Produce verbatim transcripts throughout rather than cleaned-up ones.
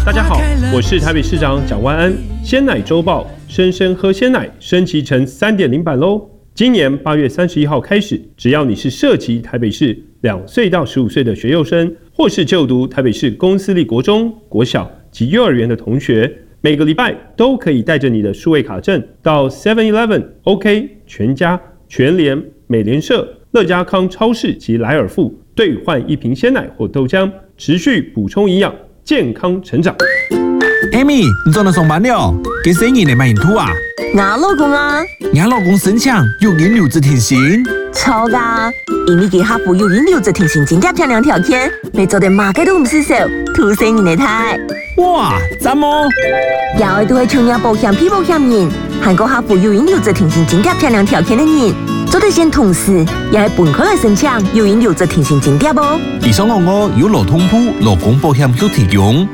大家好，我是台北市长蒋万安。鲜奶周报，生生喝鲜奶升级成 三点零 版喽。今年八月三十一号开始，只要你是涉及台北市两岁到十五岁的学幼生，或是就读台北市公私立国中、国小及幼儿园的同学，每个礼拜都可以带着你的数位卡证到 seven eleven、OK、全家、全联、美联社、乐家康超市及莱尔富兑换一瓶鲜奶或豆浆，持续补充营养，健康成长。 Amy， 你做了上班了？给生意来买饮吐啊？ 我老公啊， 你老公身强，有饮流质甜心。 错噶，因为给客户有饮流质甜心，真正漂亮条件，你做的马嘅都唔失手，土生人嚟睇。 哇，怎么？ 有都係超額保險、批保險人，韓國客户有飲流質甜心真正漂亮條件嘅人，做得先同時，也係本科嘅申請有飲流質甜心真正噃。 以上我我有勞通鋪勞工保險都提供。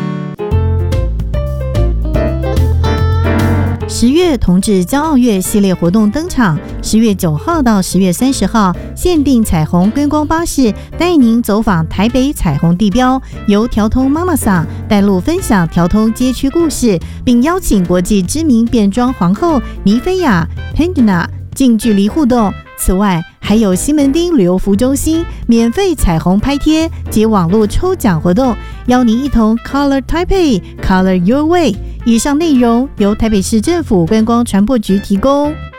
十月同志骄傲月系列活动登场，十月九号到十月三十号，限定彩虹观光巴士带您走访台北彩虹地标，由调通妈妈桑带路分享调通街区故事，并邀请国际知名变装皇后尼菲亚 Pandina 近距离互动。此外，还有西门町旅游服中心免费彩虹拍贴及网络抽奖活动，邀您一同 Color Taipei Color Your Way。以上内容由台北市政府观光传播局提供。